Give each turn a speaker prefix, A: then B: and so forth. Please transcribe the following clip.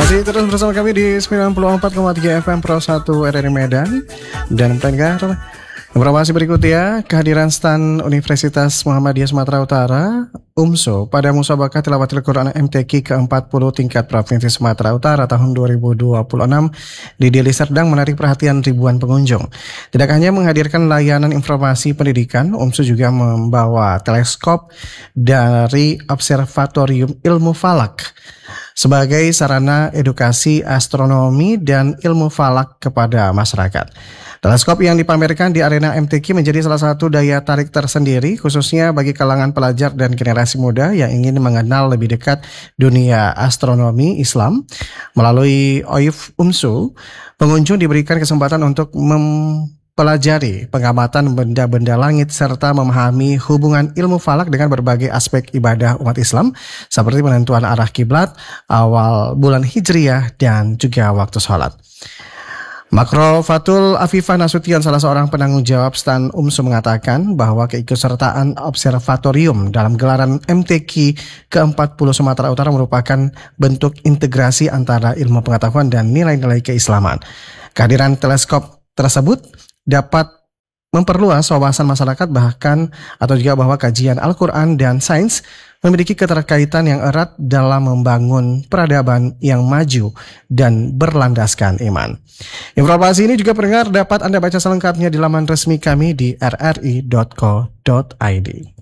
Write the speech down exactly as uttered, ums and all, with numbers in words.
A: Masih terus bersama kami di sembilan puluh empat koma tiga F M Pro satu R R I Medan dan pendengar. Informasi berikutnya, kehadiran stan Universitas Muhammadiyah Sumatera Utara U M S U pada Musabaqah Tilawatil Quran M T Q ke empat puluh tingkat Provinsi Sumatera Utara tahun dua ribu dua puluh enam di Deli Serdang menarik perhatian ribuan pengunjung. Tidak hanya menghadirkan layanan informasi pendidikan, U M S U juga membawa teleskop dari Observatorium Ilmu Falak sebagai sarana edukasi astronomi dan ilmu falak kepada masyarakat. Teleskop yang dipamerkan di arena M T Q menjadi salah satu daya tarik tersendiri khususnya bagi kalangan pelajar dan generasi muda yang ingin mengenal lebih dekat dunia astronomi Islam. Melalui O I F U M S U, pengunjung diberikan kesempatan untuk mempelajari pengamatan benda-benda langit serta memahami hubungan ilmu falak dengan berbagai aspek ibadah umat Islam seperti penentuan arah kiblat, awal bulan Hijriyah, dan juga waktu sholat. Makro Fatul Afifah Nasution, salah seorang penanggung jawab stan U M S U, mengatakan bahwa keikutsertaan observatorium dalam gelaran M T Q ke empat puluh Sumatera Utara merupakan bentuk integrasi antara ilmu pengetahuan dan nilai-nilai keislaman. Kehadiran teleskop tersebut dapat memperluas wawasan masyarakat bahkan atau juga bahwa kajian Al-Quran dan sains memiliki keterkaitan yang erat dalam membangun peradaban yang maju dan berlandaskan iman. Informasi ini juga pendengar dapat Anda baca selengkapnya di laman resmi kami di r r i dot co dot i d.